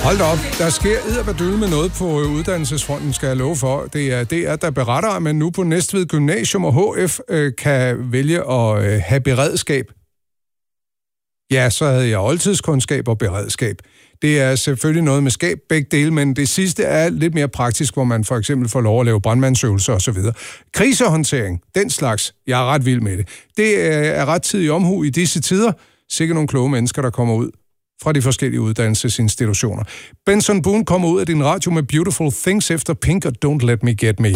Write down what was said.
Hold da op, der sker edderbadylle med noget på uddannelsesfronten, skal jeg love for. Det er der beretter, at man nu på Næstved Gymnasium og HF kan vælge at have beredskab. Ja, så havde jeg oldtidskundskab og beredskab. Det er selvfølgelig noget med skab, begge dele, men det sidste er lidt mere praktisk, hvor man for eksempel får lov at lave brandmandsøvelser osv. Krisehåndtering, den slags, jeg er ret vild med det. Det er ret tidig omhu i disse tider. Sikkert nogle kloge mennesker, der kommer ud fra de forskellige uddannelsesinstitutioner. Benson Boone kommer ud af din radio med Beautiful Things efter Pink og Don't Let Me Get Me.